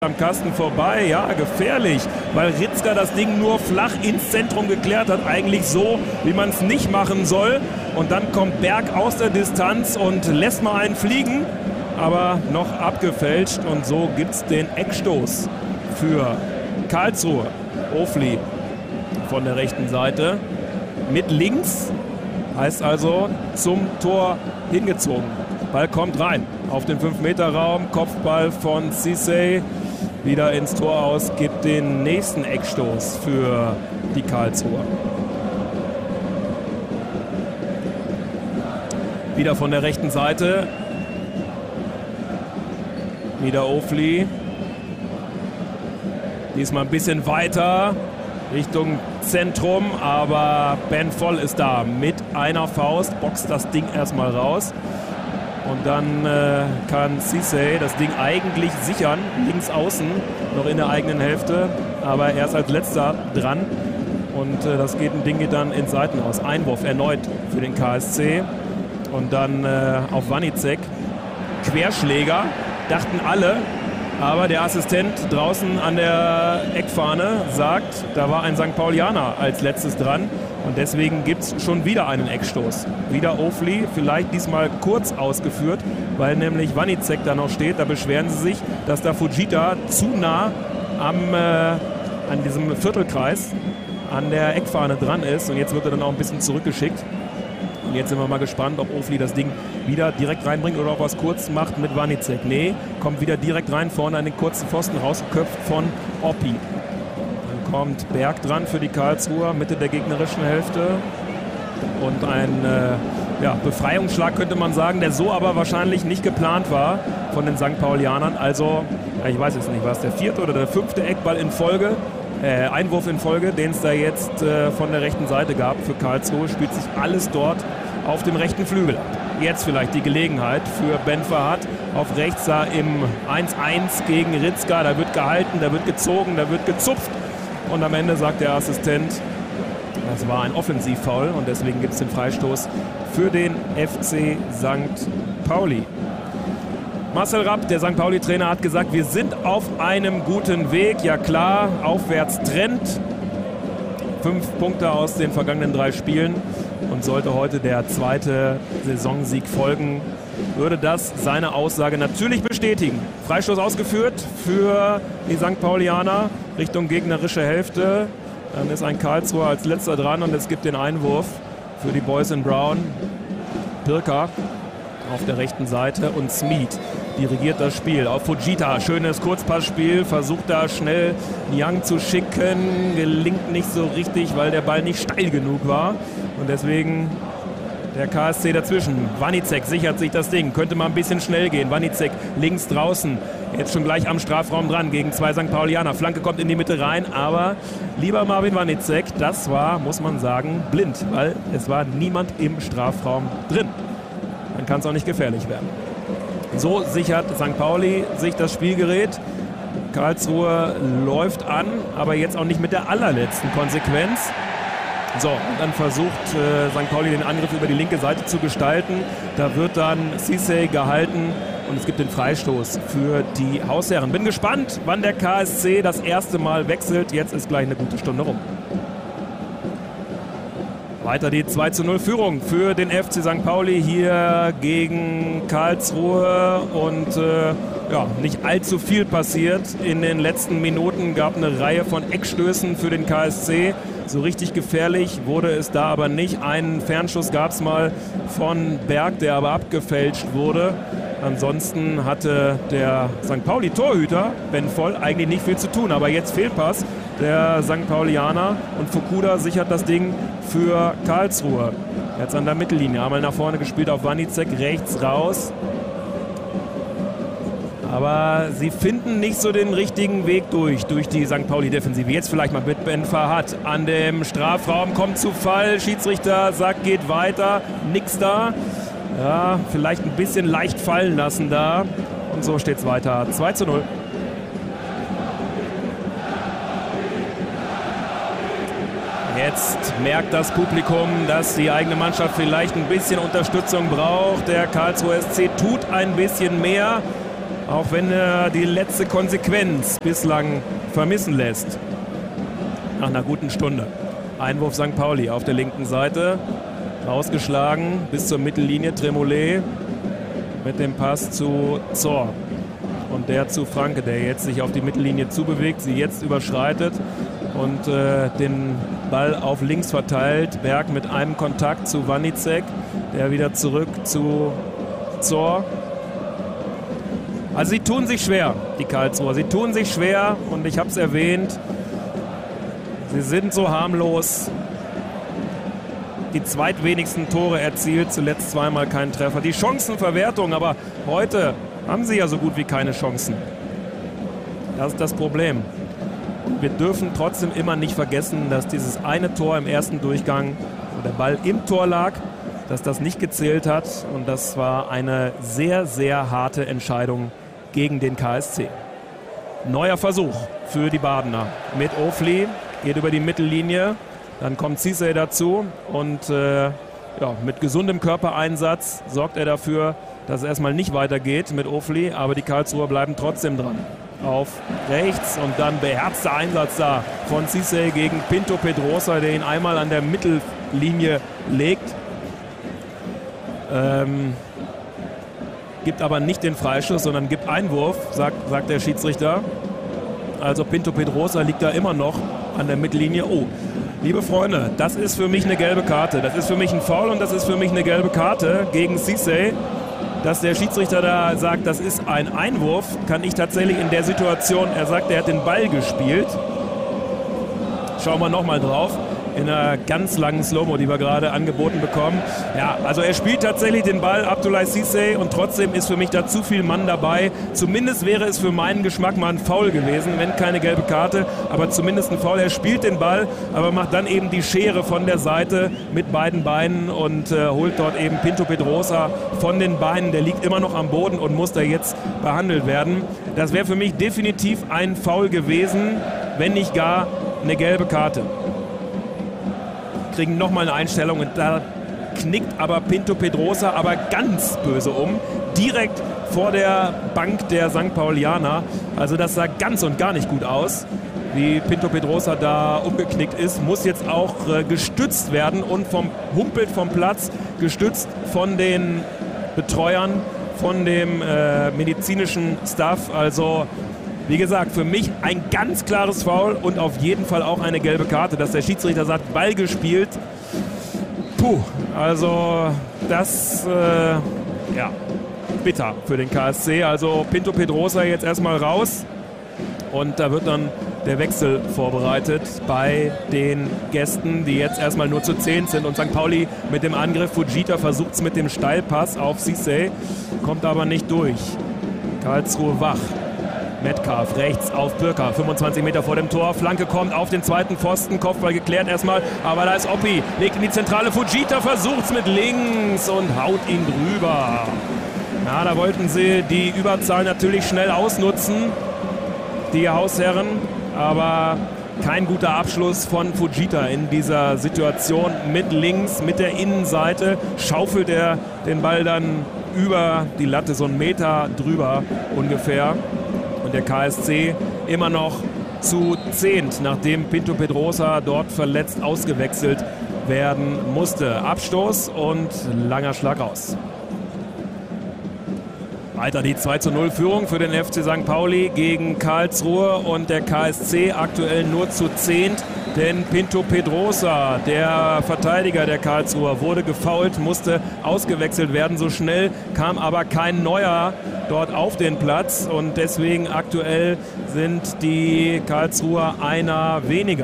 am Kasten vorbei, ja, gefährlich, weil Ritzka das Ding nur flach ins Zentrum geklärt hat, eigentlich so, wie man es nicht machen soll. Und dann kommt Berg aus der Distanz und lässt mal einen fliegen, aber noch abgefälscht. Und so gibt es den Eckstoß für Karlsruhe. Ofli von der rechten Seite mit links, heißt also zum Tor hingezogen. Ball kommt rein auf den 5-Meter-Raum, Kopfball von Cissé. Wieder ins Tor aus, gibt den nächsten Eckstoß für die Karlsruher. Wieder von der rechten Seite. Wieder Ofli. Diesmal ein bisschen weiter Richtung Zentrum, aber Ben Voll ist da mit einer Faust, boxt das Ding erstmal raus. Und dann kann Cissé das Ding eigentlich sichern, links außen, noch in der eigenen Hälfte. Aber er ist als letzter dran. Und das Ding geht dann ins Seitenaus. Einwurf erneut für den KSC. Und dann auf Wanicek. Querschläger, dachten alle. Aber der Assistent draußen an der Eckfahne sagt, da war ein St. Paulianer als letztes dran. Und deswegen gibt es schon wieder einen Eckstoß. Wieder Ofli, vielleicht diesmal kurz ausgeführt, weil nämlich Wanicek da noch steht. Da beschweren sie sich, dass da Fujita zu nah an diesem Viertelkreis an der Eckfahne dran ist. Und jetzt wird er dann auch ein bisschen zurückgeschickt. Und jetzt sind wir mal gespannt, ob Ofli das Ding wieder direkt reinbringt oder ob er es kurz macht mit Wanicek. Nee, kommt wieder direkt rein, vorne an den kurzen Pfosten, rausgeköpft von Oppi. Kommt Berg dran für die Karlsruher, Mitte der gegnerischen Hälfte. Und ein Befreiungsschlag könnte man sagen, der so aber wahrscheinlich nicht geplant war von den St. Paulianern. Also, ich weiß jetzt nicht, war es der 4. oder der 5. Eckball in Folge, Einwurf in Folge, den es da jetzt von der rechten Seite gab für Karlsruhe. Spielt sich alles dort auf dem rechten Flügel ab. Jetzt vielleicht die Gelegenheit für Ben Verhat auf rechts da im 1-1 gegen Ritzka. Da wird gehalten, da wird gezogen, da wird gezupft. Und am Ende sagt der Assistent, das war ein Offensivfoul und deswegen gibt es den Freistoß für den FC St. Pauli. Marcel Rapp, der St. Pauli-Trainer, hat gesagt, wir sind auf einem guten Weg. Ja klar, Aufwärtstrend. 5 Punkte aus den vergangenen 3 Spielen. Und sollte heute der 2. Saisonsieg folgen, würde das seine Aussage natürlich bestätigen. Freistoß ausgeführt für die St. Paulianer Richtung gegnerische Hälfte. Dann ist ein Karlsruher als letzter dran und es gibt den Einwurf für die Boys in Brown. Pirker auf der rechten Seite und Smith dirigiert das Spiel auf Fujita. Schönes Kurzpassspiel, versucht da schnell Niang zu schicken. Gelingt nicht so richtig, weil der Ball nicht steil genug war. Und deswegen der KSC dazwischen. Wanicek sichert sich das Ding. Könnte mal ein bisschen schnell gehen. Wanicek links draußen. Jetzt schon gleich am Strafraum dran gegen 2 St. Paulianer. Flanke kommt in die Mitte rein. Aber lieber Marvin Wanicek, das war, muss man sagen, blind. Weil es war niemand im Strafraum drin. Dann kann es auch nicht gefährlich werden. So sichert St. Pauli sich das Spielgerät. Karlsruhe läuft an, aber jetzt auch nicht mit der allerletzten Konsequenz. So, und dann versucht St. Pauli den Angriff über die linke Seite zu gestalten. Da wird dann Cissé gehalten und es gibt den Freistoß für die Hausherren. Bin gespannt, wann der KSC das erste Mal wechselt. Jetzt ist gleich eine gute Stunde rum. Weiter die 2:0 Führung für den FC St. Pauli hier gegen Karlsruhe und nicht allzu viel passiert. In den letzten Minuten gab eine Reihe von Eckstößen für den KSC. So richtig gefährlich wurde es da aber nicht. Einen Fernschuss gab es mal von Berg, der aber abgefälscht wurde. Ansonsten hatte der St. Pauli-Torhüter Ben Voll eigentlich nicht viel zu tun. Aber jetzt Fehlpass der St. Paulianer und Fukuda sichert das Ding für Karlsruhe. Jetzt an der Mittellinie, einmal nach vorne gespielt auf Wanicek, rechts raus. Aber sie finden nicht so den richtigen Weg durch die St. Pauli-Defensive. Jetzt vielleicht mal mit Ben Verhat an dem Strafraum, kommt zu Fall. Schiedsrichter sagt, geht weiter, nix da. Ja, vielleicht ein bisschen leicht fallen lassen da. Und so steht es weiter, 2:0. Jetzt merkt das Publikum, dass die eigene Mannschaft vielleicht ein bisschen Unterstützung braucht. Der Karlsruher SC tut ein bisschen mehr. auch wenn er die letzte Konsequenz bislang vermissen lässt. Nach einer guten Stunde. Einwurf St. Pauli auf der linken Seite. Rausgeschlagen bis zur Mittellinie. Tremollet mit dem Pass zu Zor. Und der zu Franke, der jetzt sich auf die Mittellinie zubewegt, sie jetzt überschreitet und den Ball auf links verteilt. Berg mit einem Kontakt zu Wanicek, der wieder zurück zu Zor. Also sie tun sich schwer, die Karlsruher. Sie tun sich schwer und ich habe es erwähnt, sie sind so harmlos. Die zweitwenigsten Tore erzielt, zuletzt zweimal keinen Treffer. Die Chancenverwertung, aber heute haben sie ja so gut wie keine Chancen. Das ist das Problem. Und wir dürfen trotzdem immer nicht vergessen, dass dieses eine Tor im ersten Durchgang, wo der Ball im Tor lag, dass das nicht gezählt hat. Und das war eine sehr, sehr harte Entscheidung gegen den KSC. Neuer Versuch für die Badener. Mit Ofli, geht über die Mittellinie. Dann kommt Cissé dazu und mit gesundem Körpereinsatz sorgt er dafür, dass es erstmal nicht weitergeht mit Ofli. Aber die Karlsruher bleiben trotzdem dran. Auf rechts und dann beherzter Einsatz da von Cissé gegen Pinto Pedrosa, der ihn einmal an der Mittellinie legt. Gibt aber nicht den Freischuss, sondern gibt Einwurf, sagt der Schiedsrichter. Also Pinto Pedrosa liegt da immer noch an der Mittellinie. Oh, liebe Freunde, das ist für mich eine gelbe Karte. Das ist für mich ein Foul und das ist für mich eine gelbe Karte gegen Cissé. Dass der Schiedsrichter da sagt, das ist ein Einwurf, kann ich tatsächlich in der Situation, er sagt, er hat den Ball gespielt. Schauen wir nochmal drauf. In einer ganz langen Slow-Mo, die wir gerade angeboten bekommen. Ja, also er spielt tatsächlich den Ball, Abdoulaye Cissé, und trotzdem ist für mich da zu viel Mann dabei. Zumindest wäre es für meinen Geschmack mal ein Foul gewesen, wenn keine gelbe Karte, aber zumindest ein Foul. Er spielt den Ball, aber macht dann eben die Schere von der Seite mit beiden Beinen und holt dort eben Pinto Pedrosa von den Beinen. Der liegt immer noch am Boden und muss da jetzt behandelt werden. Das wäre für mich definitiv ein Foul gewesen, wenn nicht gar eine gelbe Karte. Kriegen nochmal eine Einstellung und da knickt aber Pinto Pedrosa aber ganz böse um, direkt vor der Bank der St. Paulianer. Also das sah ganz und gar nicht gut aus, wie Pinto Pedrosa da umgeknickt ist. Muss jetzt auch gestützt werden und humpelt vom Platz, gestützt von den Betreuern, von dem medizinischen Staff. Also wie gesagt, für mich ein ganz klares Foul und auf jeden Fall auch eine gelbe Karte, dass der Schiedsrichter sagt, Ball gespielt. Puh, also das, bitter für den KSC. Also Pinto Pedrosa jetzt erstmal raus und da wird dann der Wechsel vorbereitet bei den Gästen, die jetzt erstmal nur zu 10 sind. Und St. Pauli mit dem Angriff. Fujita versucht es mit dem Steilpass auf Cissé, kommt aber nicht durch. Karlsruhe wach. Metcalf rechts auf Bürker, 25 Meter vor dem Tor, Flanke kommt auf den zweiten Pfosten, Kopfball geklärt erstmal, aber da ist Oppi, legt in die Zentrale, Fujita versucht's mit links und haut ihn drüber. Ja, da wollten sie die Überzahl natürlich schnell ausnutzen, die Hausherren, aber kein guter Abschluss von Fujita in dieser Situation mit links, mit der Innenseite, schaufelt er den Ball dann über die Latte, so einen Meter drüber ungefähr. Und der KSC immer noch zu 10, nachdem Pinto Pedrosa dort verletzt ausgewechselt werden musste. Abstoß und langer Schlag raus. Weiter die 2:0-Führung für den FC St. Pauli gegen Karlsruhe und der KSC aktuell nur zu 10. Denn Pinto Pedrosa, der Verteidiger der Karlsruher, wurde gefoult, musste ausgewechselt werden. So schnell kam aber kein Neuer dort auf den Platz und deswegen aktuell sind die Karlsruher einer weniger.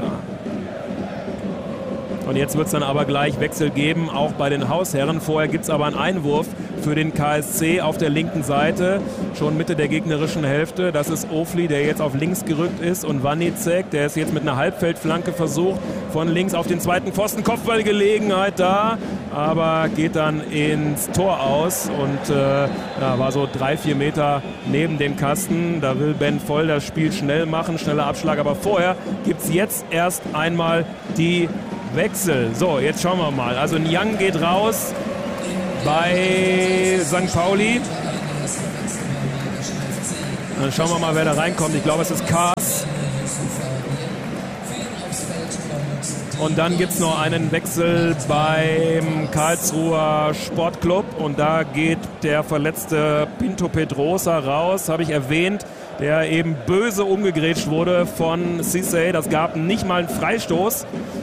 Und jetzt wird es dann aber gleich Wechsel geben, auch bei den Hausherren. Vorher gibt es aber einen Einwurf für den KSC auf der linken Seite, schon Mitte der gegnerischen Hälfte. Das ist Ofli, der jetzt auf links gerückt ist, und Wanicek, der ist jetzt mit einer Halbfeldflanke versucht, von links auf den zweiten Pfosten, Kopfballgelegenheit da, aber geht dann ins Tor aus und war so 3-4 Meter neben dem Kasten. Da will Ben Voll das Spiel schnell machen, schneller Abschlag, aber vorher gibt es jetzt erst einmal die Wechsel. So, jetzt schauen wir mal. Also Niang geht raus bei St. Pauli. Dann schauen wir mal, wer da reinkommt. Ich glaube, es ist Kars. Und dann gibt es noch einen Wechsel beim Karlsruher Sportclub. Und da geht der verletzte Pinto Pedrosa raus, habe ich erwähnt, der eben böse umgegrätscht wurde von Cissé. Das gab nicht mal einen Freistoß.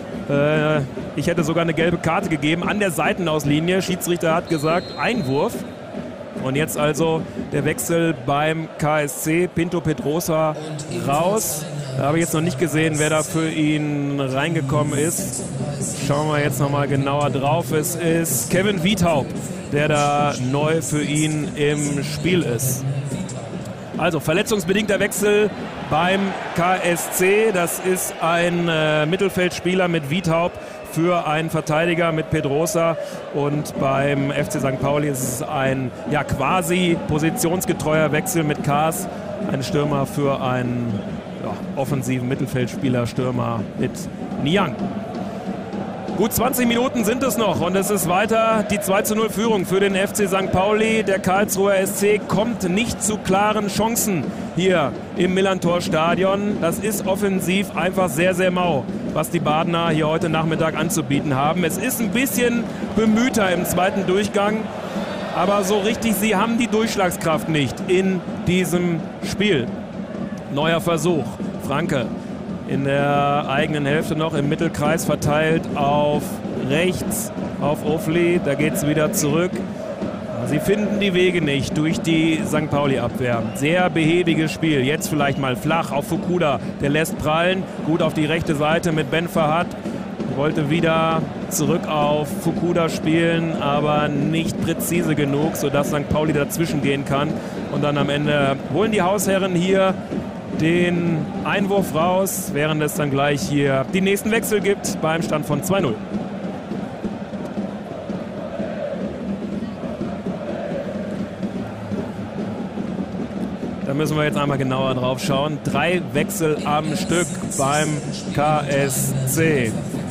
Ich hätte sogar eine gelbe Karte gegeben an der Seitenauslinie. Schiedsrichter hat gesagt, Einwurf. Und jetzt also der Wechsel beim KSC. Pinto Pedrosa raus. Da habe ich jetzt noch nicht gesehen, wer da für ihn reingekommen ist. Schauen wir jetzt nochmal genauer drauf. Es ist Kevin Wiethaupt, der da neu für ihn im Spiel ist. Also verletzungsbedingter Wechsel beim KSC. Das ist ein Mittelfeldspieler mit Wiethaupt für einen Verteidiger mit Pedrosa. Und beim FC St. Pauli ist es ein quasi positionsgetreuer Wechsel mit Kars. Ein Stürmer für einen offensiven Mittelfeldspieler, Stürmer mit Niang. Gut 20 Minuten sind es noch und es ist weiter die 2:0 Führung für den FC St. Pauli. Der Karlsruher SC kommt nicht zu klaren Chancen hier im Millerntor-Stadion. Das ist offensiv einfach sehr, sehr mau, was die Badener hier heute Nachmittag anzubieten haben. Es ist ein bisschen bemühter im zweiten Durchgang, aber so richtig, sie haben die Durchschlagskraft nicht in diesem Spiel. Neuer Versuch. Franke in der eigenen Hälfte noch im Mittelkreis verteilt auf rechts, auf Ofli. Da geht es wieder zurück. Sie finden die Wege nicht durch die St. Pauli-Abwehr. Sehr behäbiges Spiel. Jetzt vielleicht mal flach auf Fukuda. Der lässt prallen. Gut auf die rechte Seite mit Ben Farhat. Wollte wieder zurück auf Fukuda spielen, aber nicht präzise genug, sodass St. Pauli dazwischen gehen kann. Und dann am Ende holen die Hausherren hier den Einwurf raus, während es dann gleich hier die nächsten Wechsel gibt beim Stand von 2:0. Da müssen wir jetzt einmal genauer drauf schauen. 3 Wechsel am Stück beim KSC.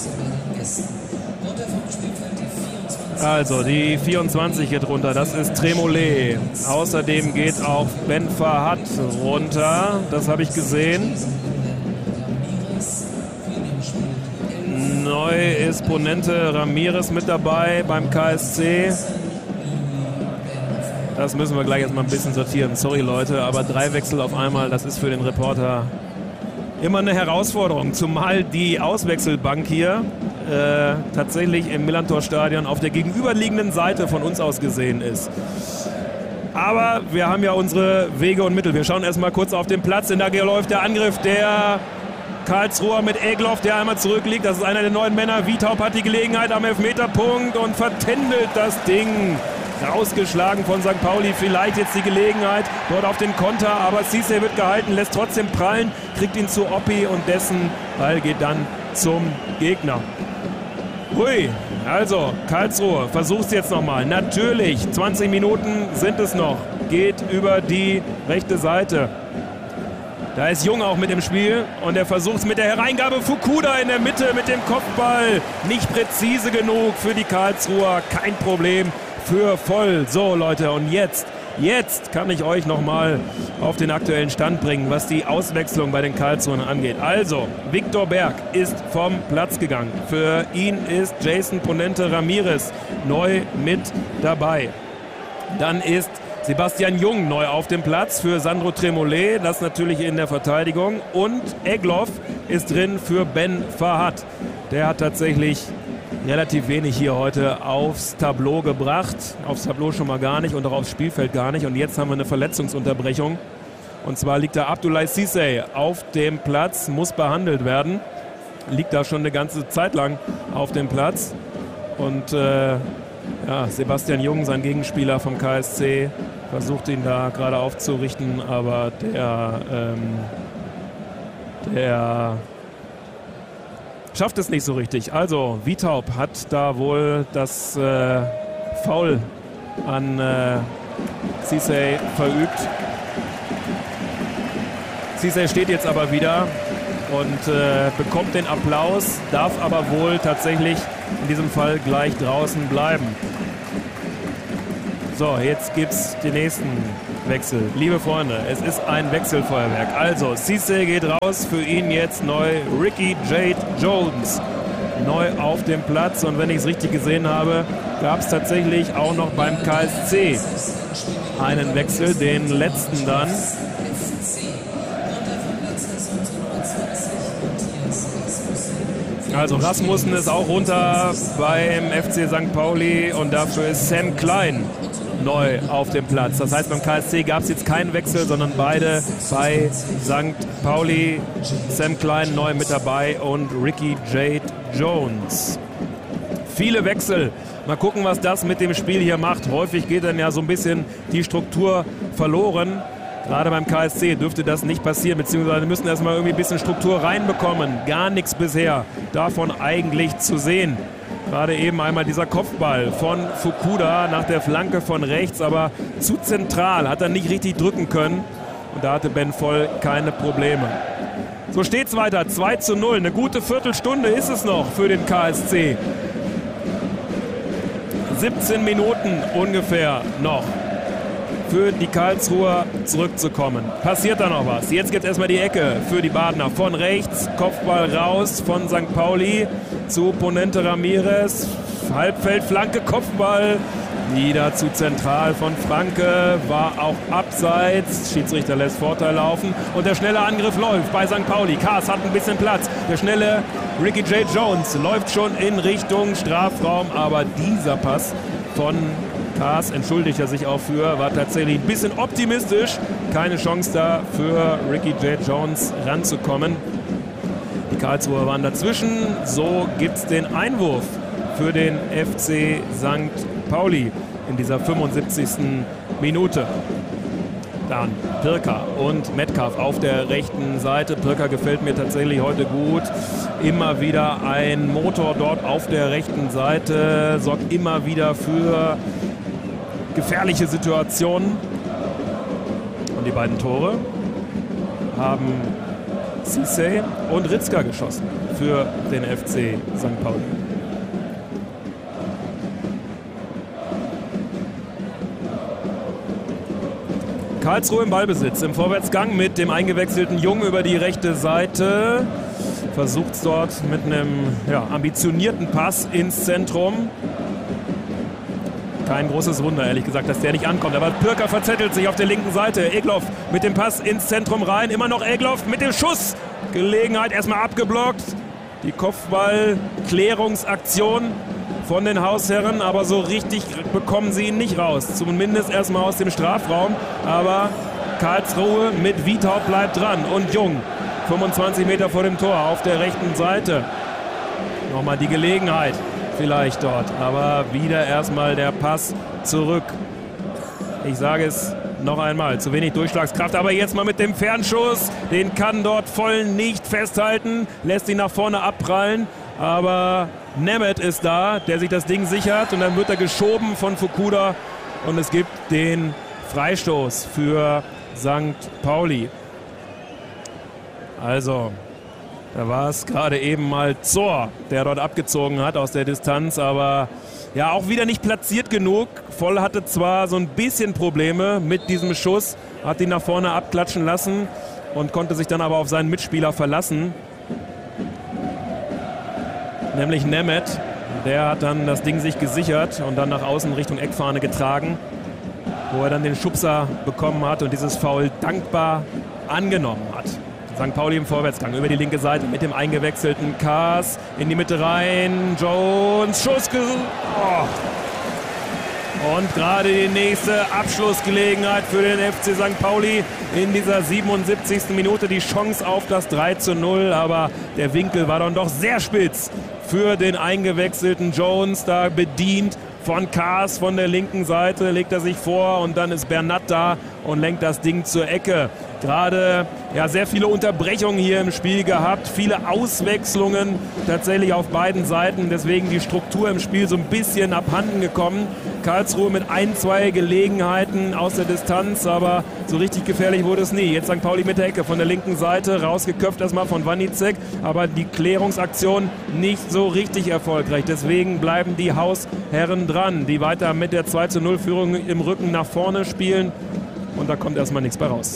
Also die 24 geht runter, das ist Tremollet. Außerdem geht auch Ben Farhat runter, das habe ich gesehen. Neu ist Ponente Ramirez mit dabei beim KSC. Das müssen wir gleich erstmal ein bisschen sortieren. Sorry Leute, aber 3 Wechsel auf einmal, das ist für den Reporter immer eine Herausforderung. Zumal die Auswechselbank hier tatsächlich im Millerntor-Stadion auf der gegenüberliegenden Seite von uns aus gesehen ist. Aber wir haben ja unsere Wege und Mittel. Wir schauen erstmal kurz auf den Platz, denn da läuft der Angriff der Karlsruher mit Egloff, der einmal zurückliegt. Das ist einer der neuen Männer. Wiethaupt hat die Gelegenheit am Elfmeterpunkt und vertändelt das Ding. Rausgeschlagen von St. Pauli, vielleicht jetzt die Gelegenheit dort auf den Konter, aber Cissé wird gehalten, lässt trotzdem prallen, kriegt ihn zu Oppi und dessen Ball geht dann zum Gegner. Hui, also Karlsruhe versucht es jetzt nochmal. Natürlich, 20 Minuten sind es noch, geht über die rechte Seite. Da ist Jung auch mit im Spiel und er versucht es mit der Hereingabe. Fukuda in der Mitte mit dem Kopfball. Nicht präzise genug für die Karlsruher, kein Problem für Voll. So Leute, und jetzt kann ich euch nochmal auf den aktuellen Stand bringen, was die Auswechslung bei den Karlsruhern angeht. Also, Viktor Berg ist vom Platz gegangen. Für ihn ist Jason Ponente Ramirez neu mit dabei. Dann ist Sebastian Jung neu auf dem Platz für Sandro Tremollet, das natürlich in der Verteidigung. Und Egloff ist drin für Ben Farhat. Der hat tatsächlich relativ wenig hier heute aufs Tableau gebracht. Aufs Tableau schon mal gar nicht und auch aufs Spielfeld gar nicht. Und jetzt haben wir eine Verletzungsunterbrechung. Und zwar liegt da Abdoulaye Cissé auf dem Platz, muss behandelt werden. Liegt da schon eine ganze Zeit lang auf dem Platz. Und Sebastian Jung, sein Gegenspieler vom KSC, versucht ihn da gerade aufzurichten, aber der schafft es nicht so richtig. Also Wiethaupt hat da wohl das Foul an Cissé verübt. Cissé steht jetzt aber wieder und bekommt den Applaus, darf aber wohl tatsächlich in diesem Fall gleich draußen bleiben. So, jetzt gibt es den nächsten Wechsel. Liebe Freunde, es ist ein Wechselfeuerwerk. Also, Cisse geht raus, für ihn jetzt neu Ricky Jade Jones. Neu auf dem Platz, und wenn ich es richtig gesehen habe, gab es tatsächlich auch noch beim KSC einen Wechsel, den letzten dann. Also Rasmussen ist auch runter beim FC St. Pauli und dafür ist Sam Klein neu auf dem Platz. Das heißt, beim KSC gab es jetzt keinen Wechsel, sondern beide bei St. Pauli. Sam Klein neu mit dabei und Ricky Jade Jones. Viele Wechsel. Mal gucken, was das mit dem Spiel hier macht. Häufig geht dann ja so ein bisschen die Struktur verloren. Gerade beim KSC dürfte das nicht passieren, beziehungsweise müssen erstmal irgendwie ein bisschen Struktur reinbekommen. Gar nichts bisher davon eigentlich zu sehen. Gerade eben einmal dieser Kopfball von Fukuda nach der Flanke von rechts, aber zu zentral, hat er nicht richtig drücken können. Und da hatte Ben Voll keine Probleme. So steht es weiter, 2:0. Eine gute Viertelstunde ist es noch für den KSC. 17 Minuten ungefähr noch für die Karlsruher zurückzukommen. Passiert da noch was? Jetzt gibt es erstmal die Ecke für die Badener. Von rechts, Kopfball raus von St. Pauli zu Ponente Ramirez. Halbfeld, Flanke, Kopfball. Wieder zu zentral von Franke. War auch abseits. Schiedsrichter lässt Vorteil laufen. Und der schnelle Angriff läuft bei St. Pauli. Kaas hat ein bisschen Platz. Der schnelle Ricky Jade Jones läuft schon in Richtung Strafraum. Aber dieser Pass von Kaas, entschuldigt er sich auch für, war tatsächlich ein bisschen optimistisch. Keine Chance da für Ricky Jade Jones ranzukommen. Die Karlsruher waren dazwischen. So gibt es den Einwurf für den FC St. Pauli in dieser 75. Minute. Dann Pirker und Metcalf auf der rechten Seite. Pirker gefällt mir tatsächlich heute gut. Immer wieder ein Motor dort auf der rechten Seite. Sorgt immer wieder für gefährliche Situationen. Und die beiden Tore haben Cisse und Ritzka geschossen für den FC St. Pauli. Karlsruhe im Ballbesitz, im Vorwärtsgang mit dem eingewechselten Jung über die rechte Seite. Versucht es dort mit einem ambitionierten Pass ins Zentrum. Kein großes Wunder, ehrlich gesagt, dass der nicht ankommt. Aber Pirker verzettelt sich auf der linken Seite. Egloff mit dem Pass ins Zentrum rein. Immer noch Egloff mit dem Schuss. Gelegenheit erstmal abgeblockt. Die Kopfball-Klärungsaktion von den Hausherren. Aber so richtig bekommen sie ihn nicht raus. Zumindest erstmal aus dem Strafraum. Aber Karlsruhe mit Withaut bleibt dran. Und Jung, 25 Meter vor dem Tor auf der rechten Seite. Nochmal die Gelegenheit. Vielleicht dort, aber wieder erstmal der Pass zurück. Ich sage es noch einmal, zu wenig Durchschlagskraft, aber jetzt mal mit dem Fernschuss. Den kann dort Voll nicht festhalten, lässt ihn nach vorne abprallen, aber Nemeth ist da, der sich das Ding sichert und dann wird er geschoben von Fukuda und es gibt den Freistoß für St. Pauli. Also, da war es gerade eben mal Zor, der dort abgezogen hat aus der Distanz, aber ja auch wieder nicht platziert genug. Voll hatte zwar so ein bisschen Probleme mit diesem Schuss, hat ihn nach vorne abklatschen lassen und konnte sich dann aber auf seinen Mitspieler verlassen. Nämlich Nemeth, der hat dann das Ding sich gesichert und dann nach außen Richtung Eckfahne getragen, wo er dann den Schubser bekommen hat und dieses Foul dankbar angenommen hat. St. Pauli im Vorwärtsgang über die linke Seite mit dem eingewechselten Kaas in die Mitte rein. Jones, Schuss. Und gerade die nächste Abschlussgelegenheit für den FC St. Pauli in dieser 77. Minute. Die Chance auf das 3:0, aber der Winkel war dann doch sehr spitz für den eingewechselten Jones. Da bedient von Kaas von der linken Seite, legt er sich vor und dann ist Bernat da und lenkt das Ding zur Ecke. Gerade sehr viele Unterbrechungen hier im Spiel gehabt, viele Auswechslungen tatsächlich auf beiden Seiten, deswegen die Struktur im Spiel so ein bisschen abhanden gekommen. Karlsruhe mit 1-2 Gelegenheiten aus der Distanz, aber so richtig gefährlich wurde es nie. Jetzt St. Pauli mit der Ecke von der linken Seite, rausgeköpft erstmal von Wanicek, aber die Klärungsaktion nicht so richtig erfolgreich. Deswegen bleiben die Hausherren dran, die weiter mit der 2:0 Führung im Rücken nach vorne spielen. und da kommt erstmal nichts bei raus.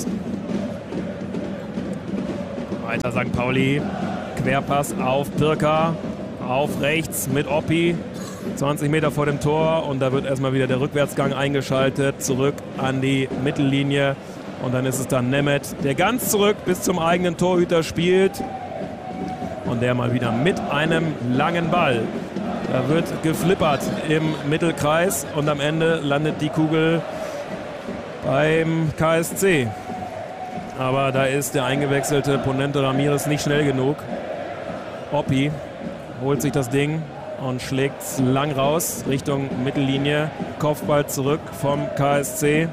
Weiter St. Pauli, Querpass auf Pirker, auf rechts mit Oppi, 20 Meter vor dem Tor und da wird erstmal wieder der Rückwärtsgang eingeschaltet, zurück an die Mittellinie und dann ist es dann Nemeth, der ganz zurück bis zum eigenen Torhüter spielt und der mal wieder mit einem langen Ball. Da wird geflippert im Mittelkreis und am Ende landet die Kugel beim KSC. Aber da ist der eingewechselte Ponente Ramirez nicht schnell genug. Oppi holt sich das Ding und schlägt lang raus Richtung Mittellinie. Kopfball zurück vom KSC.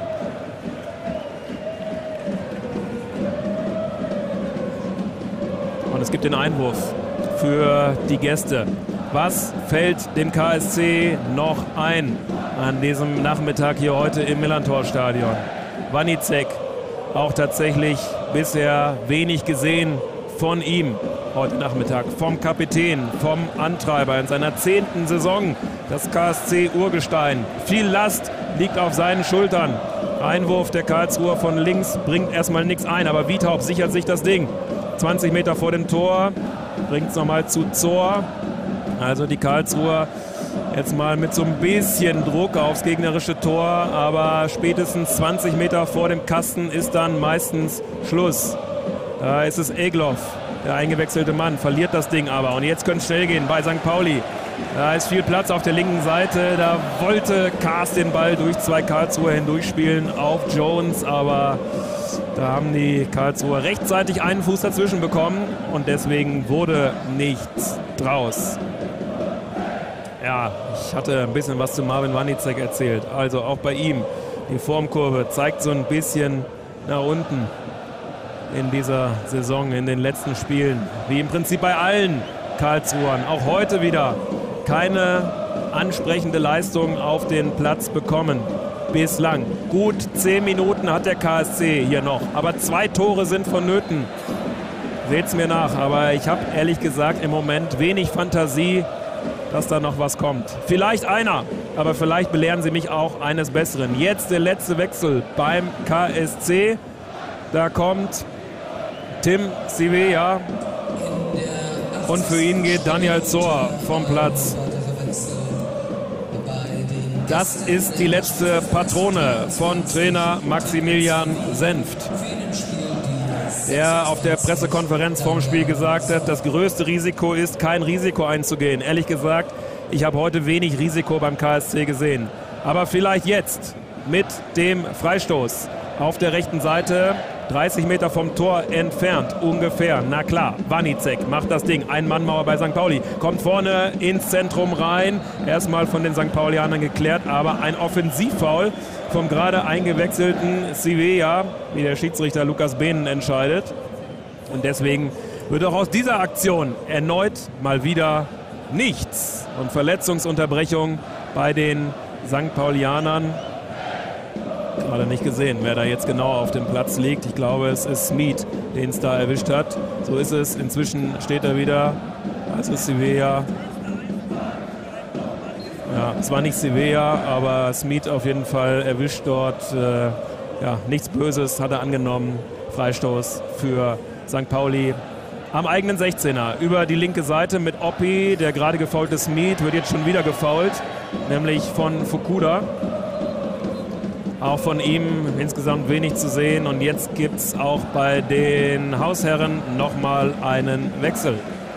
Und es gibt den Einwurf für die Gäste. Was fällt dem KSC noch ein an diesem Nachmittag hier heute im Millerntor-Stadion? Wanicek, auch tatsächlich bisher wenig gesehen von ihm heute Nachmittag, vom Kapitän, vom Antreiber in seiner 10. Saison. Das KSC-Urgestein. Viel Last liegt auf seinen Schultern. Einwurf der Karlsruher von links bringt erstmal nichts ein, aber Wiethaupt sichert sich das Ding. 20 Meter vor dem Tor, bringt es nochmal zu Zor. Also die Karlsruher jetzt mal mit so ein bisschen Druck aufs gegnerische Tor, aber spätestens 20 Meter vor dem Kasten ist dann meistens Schluss. Da ist es Egloff, der eingewechselte Mann, verliert das Ding aber. Und jetzt könnte es schnell gehen bei St. Pauli. Da ist viel Platz auf der linken Seite. Da wollte Kaas den Ball durch 2 Karlsruher hindurchspielen auf Jones, aber da haben die Karlsruher rechtzeitig einen Fuß dazwischen bekommen und deswegen wurde nichts draus. Ja, ich hatte ein bisschen was zu Marvin Wanicek erzählt. Also auch bei ihm, die Formkurve zeigt so ein bisschen nach unten in dieser Saison, in den letzten Spielen. Wie im Prinzip bei allen Karlsruhern. Auch heute wieder keine ansprechende Leistung auf den Platz bekommen. Bislang. Gut 10 Minuten hat der KSC hier noch. Aber 2 Tore sind vonnöten. Seht's mir nach. Aber ich habe ehrlich gesagt im Moment wenig Fantasie, dass da noch was kommt. Vielleicht einer, aber vielleicht belehren sie mich auch eines Besseren. Jetzt der letzte Wechsel beim KSC. Da kommt Tim Sivea und für ihn geht Daniel Zor vom Platz. Das ist die letzte Patrone von Trainer Maximilian Senft, der auf der Pressekonferenz vorm Spiel gesagt hat, das größte Risiko ist, kein Risiko einzugehen. Ehrlich gesagt, ich habe heute wenig Risiko beim KSC gesehen. Aber vielleicht jetzt mit dem Freistoß auf der rechten Seite, 30 Meter vom Tor entfernt, ungefähr. Na klar, Wanicek macht das Ding. Ein-Mann-Mauer bei St. Pauli. Kommt vorne ins Zentrum rein. Erstmal von den St. Paulianern geklärt, aber ein Offensivfoul vom gerade eingewechselten Sivea, wie der Schiedsrichter Lukas Behnen entscheidet. Und deswegen wird auch aus dieser Aktion erneut mal wieder nichts. Und Verletzungsunterbrechung bei den St. Paulianern. Gerade nicht gesehen, wer da jetzt genau auf dem Platz liegt. Ich glaube, es ist Smith, den es da erwischt hat. So ist es. Inzwischen steht er wieder. Das ist Sivea. Ja, es war nicht Sivea, aber Smith auf jeden Fall erwischt dort. Ja, nichts Böses hat er angenommen. Freistoß für St. Pauli am eigenen 16er. Über die linke Seite mit Oppi. Der gerade gefoulte Smith wird jetzt schon wieder gefoult, nämlich von Fukuda. Auch von ihm insgesamt wenig zu sehen. Und jetzt gibt es auch bei den Hausherren nochmal einen Wechsel.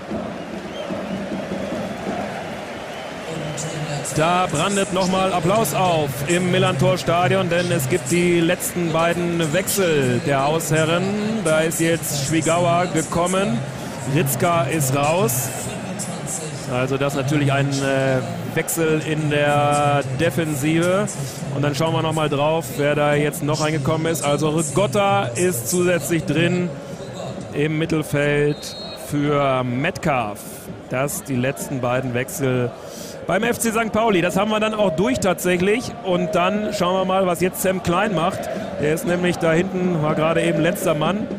Da brandet nochmal Applaus auf im Millerntor-Stadion, denn es gibt die letzten beiden Wechsel der Hausherren. Da ist jetzt Schwigauer gekommen, Ritzka ist raus. Also das ist natürlich ein Wechsel in der Defensive. Und dann schauen wir nochmal drauf, wer da jetzt noch reingekommen ist. Also Rigotta ist zusätzlich drin im Mittelfeld für Metcalf. Das die letzten beiden Wechsel beim FC St. Pauli. Das haben wir dann auch durch tatsächlich. Und dann schauen wir mal, was jetzt Sam Klein macht. Der ist nämlich da hinten, war gerade eben letzter Mann.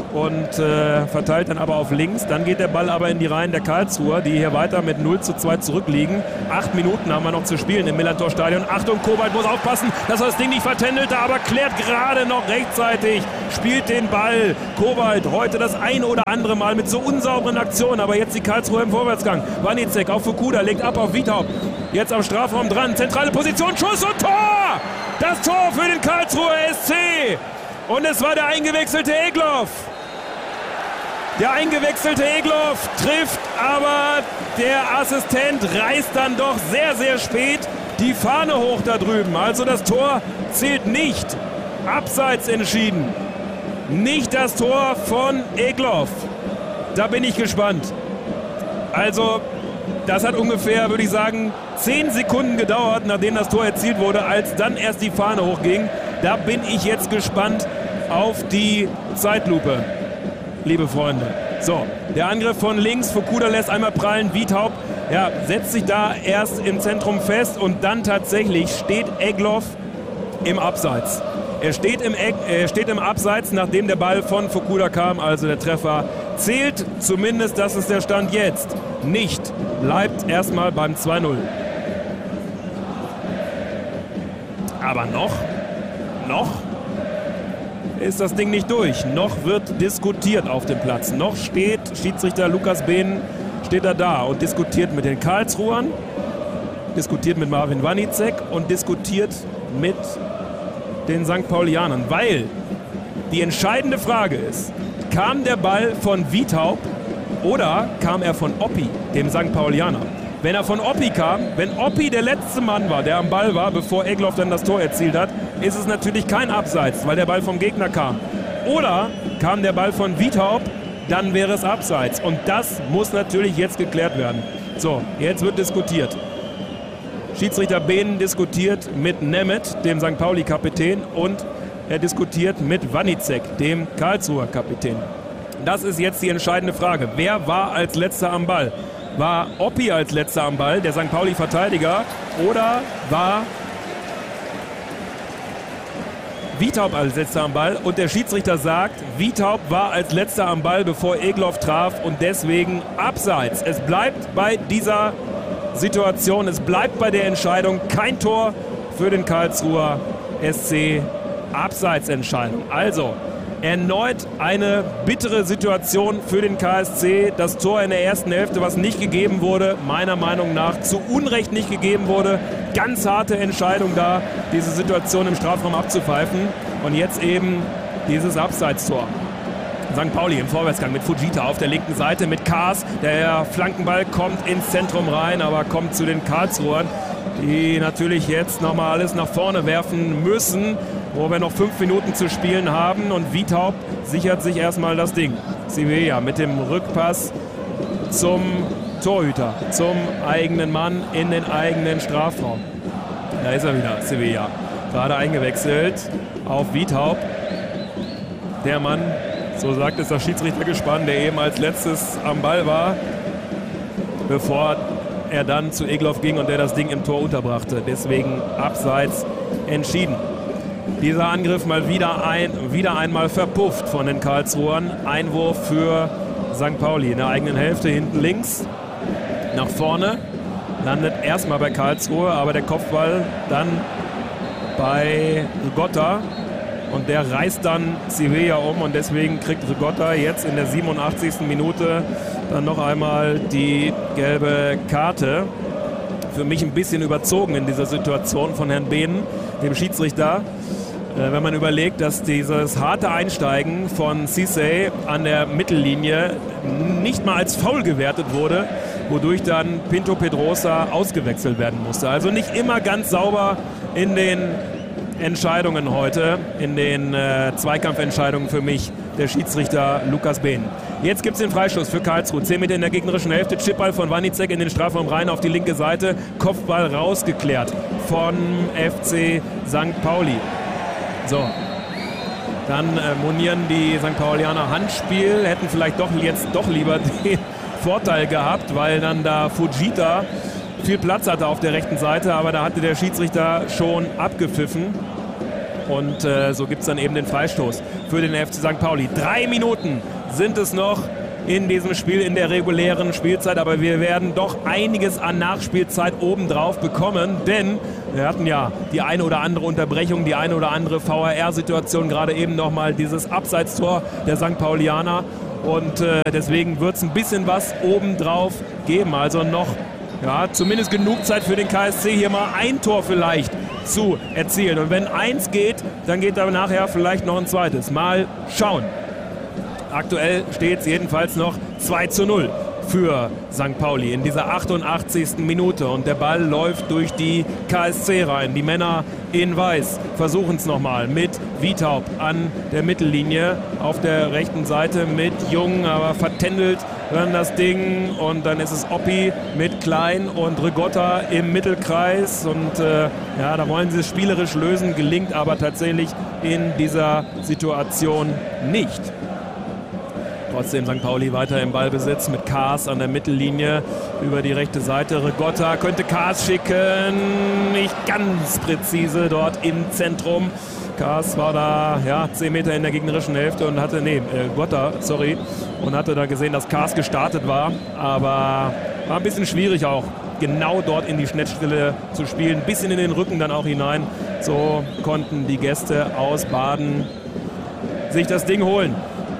und verteilt dann aber auf links. Dann geht der Ball aber in die Reihen der Karlsruher, die hier weiter mit 0:2 zurückliegen. 8 Minuten haben wir noch zu spielen im Millantor-Stadion. Achtung, Kobalt muss aufpassen, dass er das Ding nicht vertändelt, aber klärt gerade noch rechtzeitig, spielt den Ball. Kobalt heute das ein oder andere Mal mit so unsauberen Aktionen, aber jetzt die Karlsruher im Vorwärtsgang. Wanicek auf Fukuda, legt ab auf Wiethaupt. Jetzt am Strafraum dran, zentrale Position, Schuss und Tor! Das Tor für den Karlsruher SC! Und es war der eingewechselte Egloff. Der eingewechselte Egloff trifft, aber der Assistent reißt dann doch sehr, sehr spät die Fahne hoch da drüben. Also das Tor zählt nicht. Abseits entschieden. Nicht das Tor von Egloff. Da bin ich gespannt. Also das hat ungefähr, würde ich sagen, 10 Sekunden gedauert, nachdem das Tor erzielt wurde, als dann erst die Fahne hochging. Da bin ich jetzt gespannt auf die Zeitlupe, liebe Freunde. So, der Angriff von links, Fukuda lässt einmal prallen, Wiethaupt, ja, setzt sich da erst im Zentrum fest und dann tatsächlich steht Egloff im Abseits. Er steht im Abseits, nachdem der Ball von Fukuda kam, also der Treffer zählt, zumindest das ist der Stand jetzt, nicht, bleibt erstmal beim 2:0. Aber noch ist das Ding nicht durch. Noch wird diskutiert auf dem Platz. Noch steht Schiedsrichter Lukas Behn steht da und diskutiert mit den Karlsruhern, diskutiert mit Marvin Wanicek und diskutiert mit den St. Paulianern. Weil die entscheidende Frage ist, kam der Ball von Wiethaupt oder kam er von Oppi, dem St. Paulianer? Wenn er von Oppi kam, wenn Oppi der letzte Mann war, der am Ball war, bevor Egloff dann das Tor erzielt hat, ist es natürlich kein Abseits, weil der Ball vom Gegner kam. Oder kam der Ball von Wiethaupt, dann wäre es Abseits. Und das muss natürlich jetzt geklärt werden. So, jetzt wird diskutiert. Schiedsrichter Behn diskutiert mit Nemeth, dem St. Pauli-Kapitän, und er diskutiert mit Wanicek, dem Karlsruher Kapitän. Das ist jetzt die entscheidende Frage. Wer war als letzter am Ball? War Oppi als letzter am Ball, der St. Pauli-Verteidiger, oder war Wiethaupt als letzter am Ball? Und der Schiedsrichter sagt, Wiethaupt war als letzter am Ball, bevor Egloff traf und deswegen Abseits. Es bleibt bei dieser Situation, es bleibt bei der Entscheidung, kein Tor für den Karlsruher SC, Abseitsentscheidung. Also erneut eine bittere Situation für den KSC. Das Tor in der ersten Hälfte, was nicht gegeben wurde, meiner Meinung nach zu Unrecht nicht gegeben wurde. Ganz harte Entscheidung da, diese Situation im Strafraum abzupfeifen. Und jetzt eben dieses Abseitstor. St. Pauli im Vorwärtsgang mit Fujita auf der linken Seite, mit Kaas. Der Flankenball kommt ins Zentrum rein, aber kommt zu den Karlsruhern, die natürlich jetzt nochmal alles nach vorne werfen müssen, wo wir noch 5 Minuten zu spielen haben. Und Wiethaupt sichert sich erstmal das Ding. Sevilla mit dem Rückpass zum Torhüter, zum eigenen Mann in den eigenen Strafraum. Da ist er wieder, Sevilla. Gerade eingewechselt auf Wiethaupt. Der Mann, so sagt es das Schiedsrichtergespann, der eben als letztes am Ball war, bevor er dann zu Egloff ging und der das Ding im Tor unterbrachte. Deswegen Abseits entschieden. Dieser Angriff mal wieder einmal verpufft von den Karlsruhern. Einwurf für St. Pauli in der eigenen Hälfte, hinten links. Nach vorne. Landet erstmal bei Karlsruhe, aber der Kopfball dann bei Rigotta. Und der reißt dann Sevilla um und deswegen kriegt Rigotta jetzt in der 87. Minute dann noch einmal die gelbe Karte. Für mich ein bisschen überzogen in dieser Situation von Herrn Behn, dem Schiedsrichter. Wenn man überlegt, dass dieses harte Einsteigen von Cissé an der Mittellinie nicht mal als Foul gewertet wurde, wodurch dann Pinto Pedrosa ausgewechselt werden musste. Also nicht immer ganz sauber in den Entscheidungen heute, in den Zweikampfentscheidungen für mich, der Schiedsrichter Lukas Behn. Jetzt gibt es den Freistoß für Karlsruhe. 10 Meter in der gegnerischen Hälfte, Chipball von Wanicek in den Strafraum rein auf die linke Seite, Kopfball rausgeklärt von FC St. Pauli. So, dann monieren die St. Paulianer Handspiel, hätten vielleicht jetzt doch lieber den Vorteil gehabt, weil dann da Fujita viel Platz hatte auf der rechten Seite, aber da hatte der Schiedsrichter schon abgepfiffen. Und so gibt es dann eben den Freistoß für den FC St. Pauli. 3 Minuten sind es noch in diesem Spiel, in der regulären Spielzeit, aber wir werden doch einiges an Nachspielzeit obendrauf bekommen, denn wir hatten ja die eine oder andere Unterbrechung, die eine oder andere VAR-Situation, gerade eben nochmal dieses Abseitstor der St. Paulianer, und deswegen wird es ein bisschen was obendrauf geben, also noch zumindest genug Zeit für den KSC, hier mal ein Tor vielleicht zu erzielen, und wenn eins geht, dann geht da nachher vielleicht noch ein zweites. Mal schauen. Aktuell steht es jedenfalls noch 2:0 für St. Pauli in dieser 88. Minute. Und der Ball läuft durch die KSC rein. Die Männer in Weiß versuchen es nochmal mit Wiethaupt an der Mittellinie auf der rechten Seite mit Jung, aber vertändelt dann das Ding. Und dann ist es Oppi mit Klein und Rigotta im Mittelkreis. Und da wollen sie es spielerisch lösen, gelingt aber tatsächlich in dieser Situation nicht. Trotzdem St. Pauli weiter im Ballbesitz mit Kaas an der Mittellinie über die rechte Seite. Rigotta könnte Kaas schicken, nicht ganz präzise dort im Zentrum. Kaas war da 10 Meter in der gegnerischen Hälfte und hatte, und hatte da gesehen, dass Kaas gestartet war. Aber war ein bisschen schwierig auch, genau dort in die Schnittstelle zu spielen. Ein bisschen in den Rücken dann auch hinein. So konnten die Gäste aus Baden sich das Ding holen.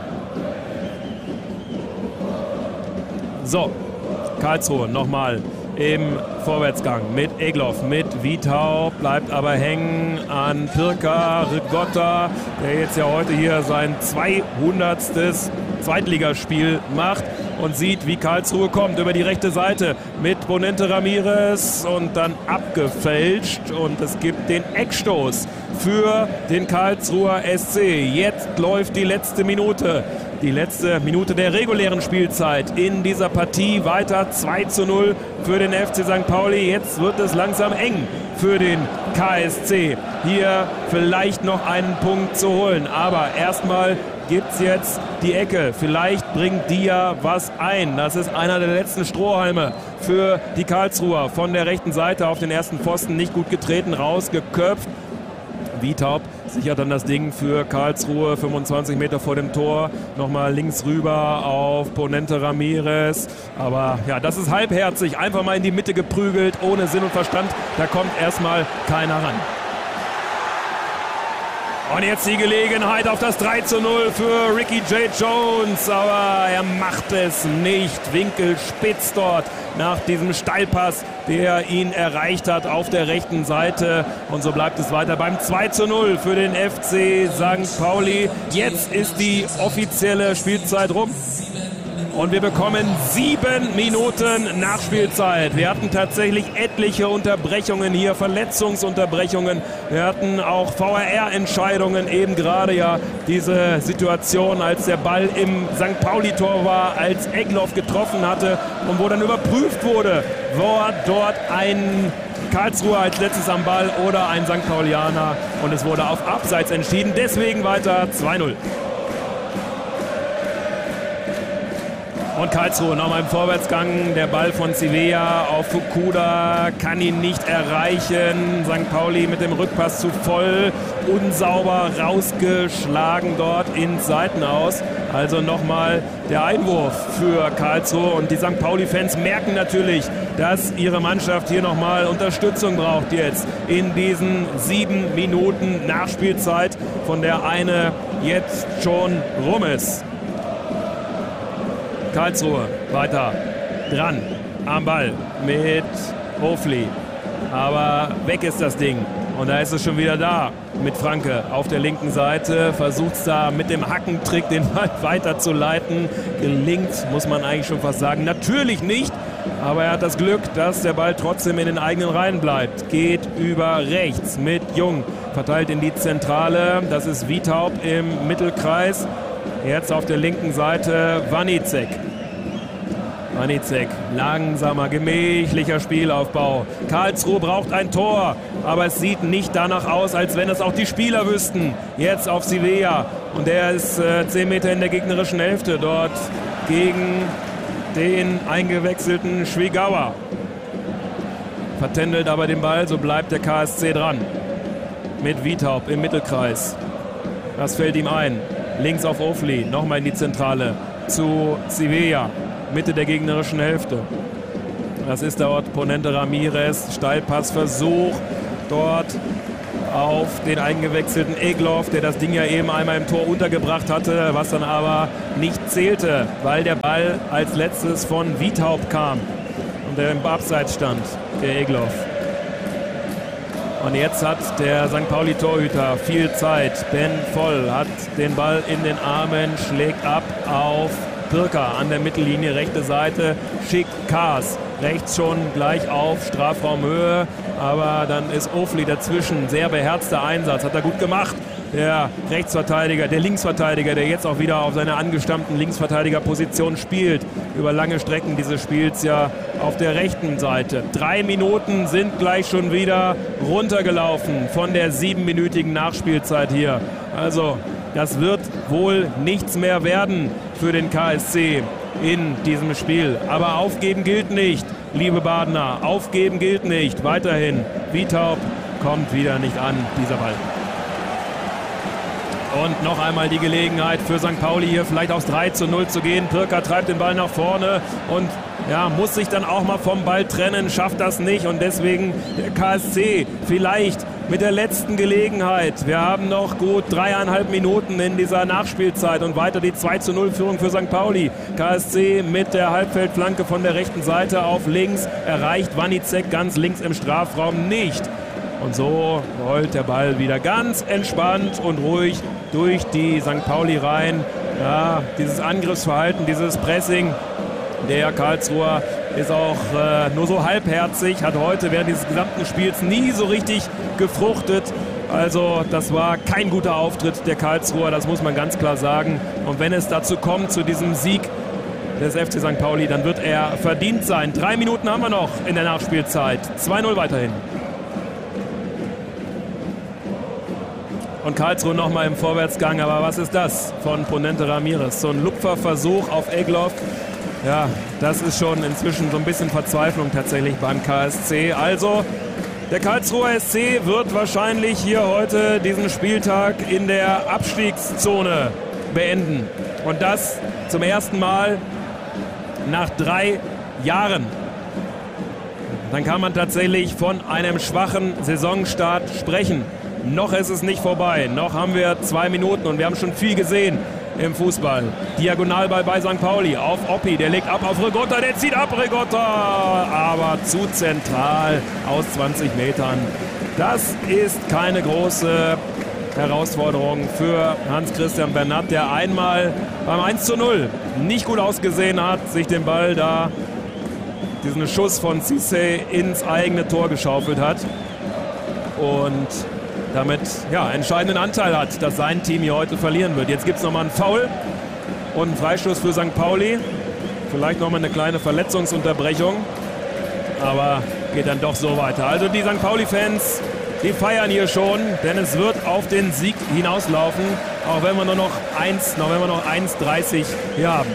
So, Karlsruhe nochmal im Vorwärtsgang mit Egloff, mit Wiethaupt, bleibt aber hängen an Pirker, Rigotta, der jetzt ja heute hier sein 200. Zweitligaspiel macht und sieht, wie Karlsruhe kommt über die rechte Seite mit Ponente Ramirez und dann abgefälscht, und es gibt den Eckstoß für den Karlsruher SC. Jetzt läuft die letzte Minute. Die letzte Minute der regulären Spielzeit in dieser Partie. Weiter 2:0 für den FC St. Pauli. Jetzt wird es langsam eng für den KSC. Hier vielleicht noch einen Punkt zu holen. Aber erstmal gibt es jetzt die Ecke. Vielleicht bringt die ja was ein. Das ist einer der letzten Strohhalme für die Karlsruher. Von der rechten Seite auf den ersten Pfosten nicht gut getreten, rausgeköpft. Wiethaupt sichert dann das Ding für Karlsruhe, 25 Meter vor dem Tor. Nochmal links rüber auf Ponente Ramirez. Aber das ist halbherzig. Einfach mal in die Mitte geprügelt, ohne Sinn und Verstand. Da kommt erstmal keiner ran. Und jetzt die Gelegenheit auf das 3:0 für Ricky J. Jones. Aber er macht es nicht. Winkel spitz dort nach diesem Steilpass, der ihn erreicht hat auf der rechten Seite. Und so bleibt es weiter beim 2:0 für den FC St. Pauli. Jetzt ist die offizielle Spielzeit rum. Und wir bekommen 7 Minuten Nachspielzeit. Wir hatten tatsächlich etliche Unterbrechungen hier, Verletzungsunterbrechungen. Wir hatten auch VAR-Entscheidungen, eben gerade diese Situation, als der Ball im St. Pauli-Tor war, als Egloff getroffen hatte und wo dann überprüft wurde, war dort ein Karlsruhe als letztes am Ball oder ein St. Paulianer, und es wurde auf Abseits entschieden. Deswegen weiter 2:0. Und Karlsruhe nochmal im Vorwärtsgang. Der Ball von Sevilla auf Fukuda kann ihn nicht erreichen. St. Pauli mit dem Rückpass zu voll. Unsauber rausgeschlagen dort ins Seitenaus. Also nochmal der Einwurf für Karlsruhe. Und die St. Pauli-Fans merken natürlich, dass ihre Mannschaft hier nochmal Unterstützung braucht jetzt in diesen 7 Minuten Nachspielzeit, von der eine jetzt schon rum ist. Karlsruhe weiter dran am Ball mit Hofli. Aber weg ist das Ding. Und da ist es schon wieder da mit Franke auf der linken Seite. Versucht es da mit dem Hackentrick den Ball weiterzuleiten. Gelingt, muss man eigentlich schon fast sagen. Natürlich nicht. Aber er hat das Glück, dass der Ball trotzdem in den eigenen Reihen bleibt. Geht über rechts mit Jung. Verteilt in die Zentrale. Das ist Wiethaupt im Mittelkreis. Jetzt auf der linken Seite Wanicek. Wanicek, langsamer, gemächlicher Spielaufbau. Karlsruhe braucht ein Tor, aber es sieht nicht danach aus, als wenn es auch die Spieler wüssten. Jetzt auf Sevilla, und der ist 10 Meter in der gegnerischen Hälfte dort gegen den eingewechselten Schwiegawa. Vertändelt aber den Ball, so bleibt der KSC dran. mit Viethaupt im Mittelkreis. Das fällt ihm ein. Links auf Ofli, nochmal in die Zentrale zu Sevilla, Mitte der gegnerischen Hälfte. Das ist dort Ponente Ramirez, Steilpassversuch dort auf den eingewechselten Egloff, der das Ding ja eben einmal im Tor untergebracht hatte, was dann aber nicht zählte, weil der Ball als letztes von Viethaupt kam und der im Abseits stand, der Egloff. Und jetzt hat der St. Pauli-Torhüter viel Zeit. Ben Voll hat den Ball in den Armen, schlägt ab auf Pirker an der Mittellinie, rechte Seite, schickt Kaas rechts schon gleich auf Strafraumhöhe, aber dann ist Ofli dazwischen. Sehr beherzter Einsatz, hat er gut gemacht. Der Rechtsverteidiger, der Linksverteidiger, der jetzt auch wieder auf seiner angestammten Linksverteidigerposition spielt, über lange Strecken dieses Spiels ja auf der rechten Seite. 3 Minuten sind gleich schon wieder runtergelaufen von der 7-minütigen Nachspielzeit hier. Also das wird wohl nichts mehr werden für den KSC in diesem Spiel. Aber aufgeben gilt nicht, liebe Badener. Aufgeben gilt nicht. Weiterhin, Viethaupt kommt wieder nicht an, dieser Ball. Und noch einmal die Gelegenheit für St. Pauli hier vielleicht aufs 3:0 zu gehen. Pirker treibt den Ball nach vorne und ja, muss sich dann auch mal vom Ball trennen, schafft das nicht und deswegen der KSC vielleicht mit der letzten Gelegenheit. Wir haben noch gut 3,5 Minuten in dieser Nachspielzeit und weiter die 2:0-Führung für St. Pauli. KSC mit der Halbfeldflanke von der rechten Seite auf links, erreicht Wanicek ganz links im Strafraum nicht. Und so rollt der Ball wieder ganz entspannt und ruhig durch die St. Pauli rein. Ja, dieses Angriffsverhalten, dieses Pressing der Karlsruher ist auch nur so halbherzig, hat heute während dieses gesamten Spiels nie so richtig gefruchtet. Also das war kein guter Auftritt der Karlsruher, das muss man ganz klar sagen. Und wenn es dazu kommt, zu diesem Sieg des FC St. Pauli, dann wird er verdient sein. 3 Minuten haben wir noch in der Nachspielzeit. 2:0 weiterhin. Und Karlsruhe nochmal im Vorwärtsgang, aber was ist das von Ponente Ramirez? So ein Lupferversuch auf Egloff. Ja, das ist schon inzwischen so ein bisschen Verzweiflung tatsächlich beim KSC. Also der Karlsruher SC wird wahrscheinlich hier heute diesen Spieltag in der Abstiegszone beenden. Und das zum ersten Mal nach 3 Jahren. Dann kann man tatsächlich von einem schwachen Saisonstart sprechen. Noch ist es nicht vorbei. Noch haben wir 2 Minuten und wir haben schon viel gesehen im Fußball. Diagonalball bei St. Pauli auf Oppi. Der legt ab auf Rigotta. Der zieht ab, Rigotta. Aber zu zentral aus 20 Metern. Das ist keine große Herausforderung für Hans-Christian Bernat, der einmal beim 1:0 nicht gut ausgesehen hat, sich den Ball da, diesen Schuss von Cissé ins eigene Tor geschaufelt hat. Und damit ja, entscheidenden Anteil hat, dass sein Team hier heute verlieren wird. Jetzt gibt es nochmal einen Foul und einen Freistoß für St. Pauli. Vielleicht nochmal eine kleine Verletzungsunterbrechung, aber geht dann doch so weiter. Also die St. Pauli-Fans, die feiern hier schon, denn es wird auf den Sieg hinauslaufen, auch wenn wir nur noch 1:30 hier haben.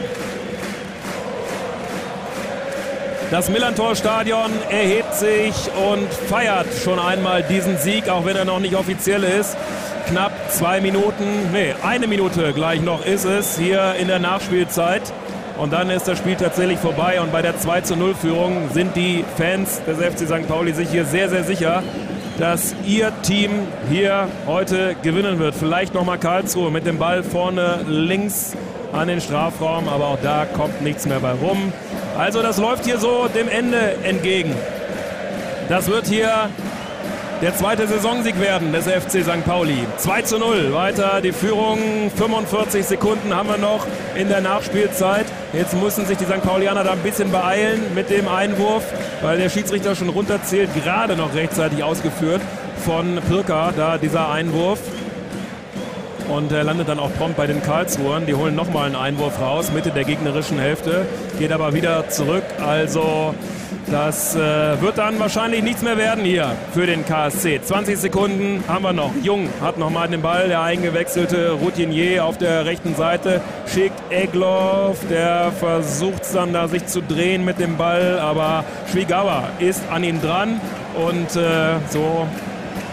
Das Millerntor-Stadion erhebt sich und feiert schon einmal diesen Sieg, auch wenn er noch nicht offiziell ist. Knapp 2 Minuten, 1 Minute gleich noch ist es hier in der Nachspielzeit. Und dann ist das Spiel tatsächlich vorbei und bei der 2:0-Führung sind die Fans des FC St. Pauli sich hier sehr, sehr sicher, dass ihr Team hier heute gewinnen wird. Vielleicht nochmal Karlsruhe mit dem Ball vorne links an den Strafraum, aber auch da kommt nichts mehr bei rum. Also das läuft hier so dem Ende entgegen. Das wird hier der zweite Saisonsieg werden des FC St. Pauli. 2:0, weiter die Führung, 45 Sekunden haben wir noch in der Nachspielzeit. Jetzt müssen sich die St. Paulianer da ein bisschen beeilen mit dem Einwurf, weil der Schiedsrichter schon runterzählt, gerade noch rechtzeitig ausgeführt von Pirker, da dieser Einwurf. Und er landet dann auch prompt bei den Karlsruhern. Die holen nochmal einen Einwurf raus, Mitte der gegnerischen Hälfte, geht aber wieder zurück. Also das wird dann wahrscheinlich nichts mehr werden hier für den KSC. 20 Sekunden haben wir noch. Jung hat nochmal den Ball, der eingewechselte Routinier auf der rechten Seite, schickt Egloff, der versucht dann da sich zu drehen mit dem Ball, aber Schwigawa ist an ihm dran und so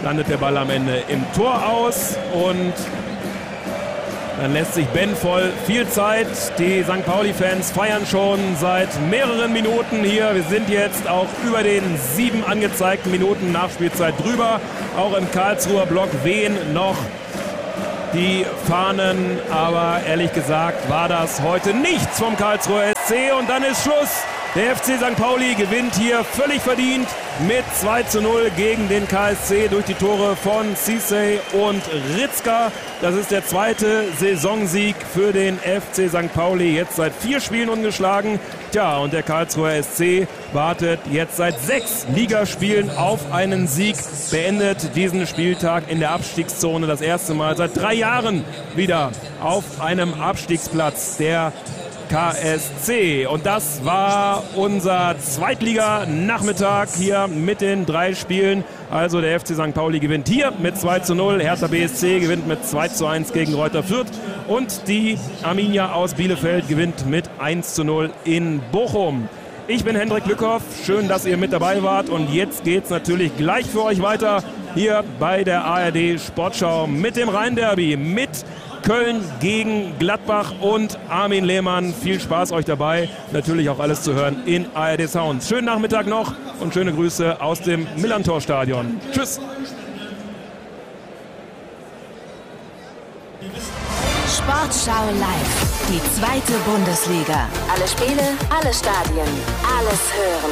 landet der Ball am Ende im Tor aus und dann lässt sich Ben Voll viel Zeit. Die St. Pauli-Fans feiern schon seit mehreren Minuten hier. Wir sind jetzt auch über den 7 angezeigten Minuten Nachspielzeit drüber. Auch im Karlsruher Block wehen noch die Fahnen. Aber ehrlich gesagt war das heute nichts vom Karlsruher SC. Und dann ist Schluss. Der FC St. Pauli gewinnt hier völlig verdient mit 2:0 gegen den KSC durch die Tore von Cissé und Ritzka. Das ist der zweite Saisonsieg für den FC St. Pauli, jetzt seit 4 Spielen ungeschlagen. Tja, und der Karlsruher SC wartet jetzt seit 6 Ligaspielen auf einen Sieg, beendet diesen Spieltag in der Abstiegszone, das erste Mal seit 3 Jahren wieder auf einem Abstiegsplatz der KSC. Und das war unser Zweitliga-Nachmittag hier mit den 3 Spielen. Also der FC St. Pauli gewinnt hier mit 2:0. Hertha BSC gewinnt mit 2:1 gegen Greuther Fürth. Und die Arminia aus Bielefeld gewinnt mit 1:0 in Bochum. Ich bin Hendrik Lückhoff. Schön, dass ihr mit dabei wart. Und jetzt geht's natürlich gleich für euch weiter hier bei der ARD Sportschau mit dem Rhein-Derby, mit Köln gegen Gladbach und Armin Lehmann. Viel Spaß euch dabei. Natürlich auch alles zu hören in ARD Sounds. Schönen Nachmittag noch und schöne Grüße aus dem Millerntor-Stadion. Tschüss. Sportschau live. Die 2. Bundesliga. Alle Spiele, alle Stadien, alles hören.